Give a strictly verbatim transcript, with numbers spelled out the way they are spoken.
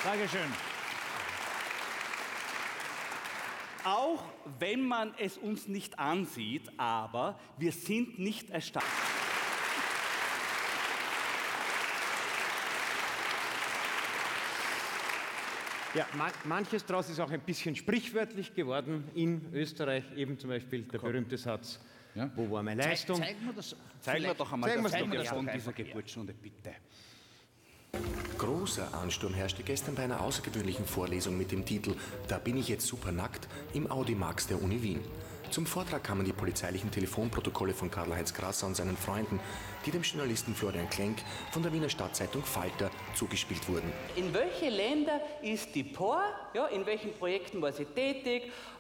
Dankeschön. Auch wenn man es uns nicht ansieht, aber wir sind nicht erstaunt. Ja, man, manches daraus ist auch ein bisschen sprichwörtlich geworden in Österreich, eben zum Beispiel der Komm. berühmte Satz, ja? Wo war meine Leistung? Zeig, zeigen wir das, zeigen wir doch einmal das Mikrofon dieser Geburtsstunde, bitte. Großer Ansturm herrschte gestern bei einer außergewöhnlichen Vorlesung mit dem Titel »Da bin ich jetzt super nackt« im Audimax der Uni Wien. Zum Vortrag kamen die polizeilichen Telefonprotokolle von Karl-Heinz Grasser und seinen Freunden, die dem Journalisten Florian Klenk von der Wiener Stadtzeitung Falter zugespielt wurden. In welche Länder ist die P O R? Ja, in welchen Projekten war sie tätig?